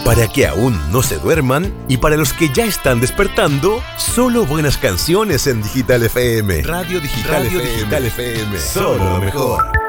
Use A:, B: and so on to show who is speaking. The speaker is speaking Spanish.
A: Para que aún no se duerman y para los que ya están despertando, solo buenas canciones en Digital FM. Radio Digital FM. Solo lo mejor.